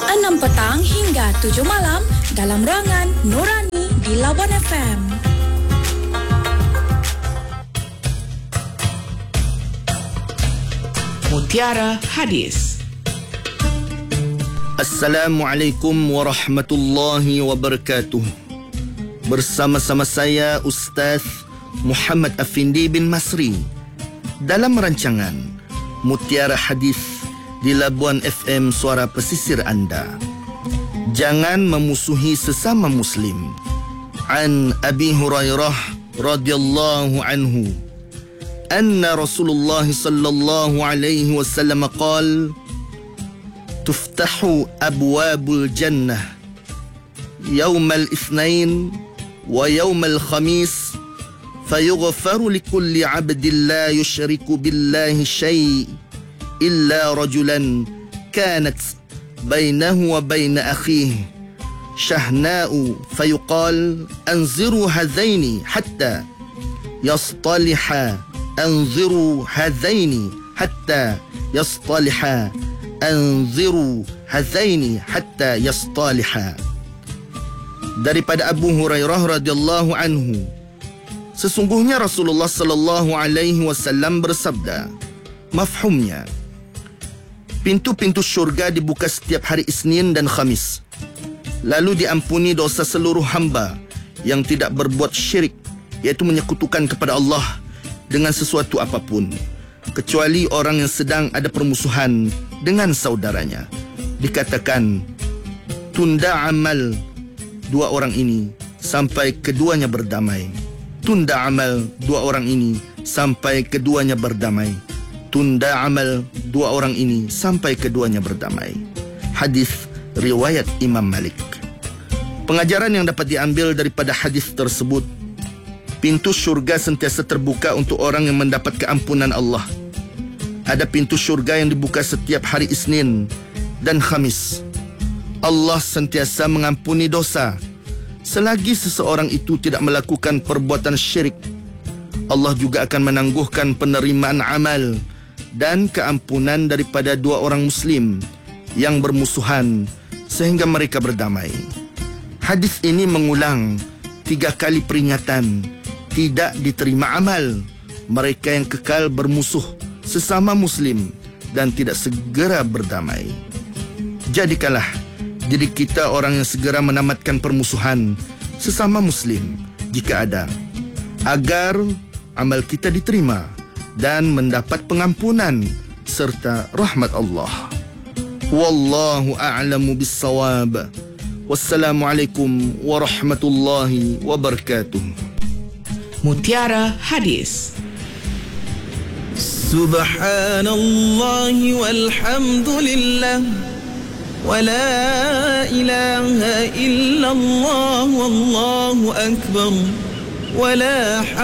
6 petang hingga 7 malam dalam Ruangan Nurani di Labuan FM. Mutiara Hadis. Assalamualaikum warahmatullahi wabarakatuh. Bersama-sama saya Ustaz Muhammad Afindi bin Masri dalam rancangan Mutiara Hadis di Labuan FM, suara pesisir anda. Jangan memusuhi sesama muslim. An Abi Hurairah radhiyallahu anhu anna Rasulullah sallallahu alaihi wasallam qala tuftahu abwabul jannah yawmal itsnain wa yawmal khamis fayughfaru likulli 'abdin la yushriku billahi syai' إلا رجلا كانت بينه وبين أخيه شحناء فيقال أنظروا هذين حتى يصطلحا أنظروا هذين حتى يصطلحا أنظروا هذين حتى يصطلحا. Daripada Abu Hurairah radhiyallahu anhu, sesungguhnya Rasulullah sallallahu alaihi wasallam bersabda, mafhumnya, pintu-pintu syurga dibuka setiap hari Isnin dan Khamis. Lalu diampuni dosa seluruh hamba yang tidak berbuat syirik, iaitu menyekutukan kepada Allah dengan sesuatu apapun, kecuali orang yang sedang ada permusuhan dengan saudaranya. Dikatakan, tunda amal dua orang ini sampai keduanya berdamai. Tunda amal dua orang ini sampai keduanya berdamai. Tunda amal dua orang ini sampai keduanya berdamai. Hadis riwayat Imam Malik. Pengajaran yang dapat diambil daripada hadis tersebut, pintu syurga sentiasa terbuka untuk orang yang mendapat keampunan Allah. Ada pintu syurga yang dibuka setiap hari Isnin dan Khamis. Allah sentiasa mengampuni dosa selagi seseorang itu tidak melakukan perbuatan syirik. Allah juga akan menangguhkan penerimaan amal dan keampunan daripada dua orang muslim yang bermusuhan sehingga mereka berdamai. Hadis ini mengulang 3 kali peringatan tidak diterima amal mereka yang kekal bermusuh sesama muslim dan tidak segera berdamai. Jadikanlah diri kita orang yang segera menamatkan permusuhan sesama muslim jika ada, agar amal kita diterima dan mendapat pengampunan serta rahmat Allah. Wallahu a'lamu bis-shawab. Wassalamualaikum warahmatullahi wabarakatuh. Mutiara Hadis. Subhanallah walhamdulillah wa la ilaha illallah wallahu akbar wa la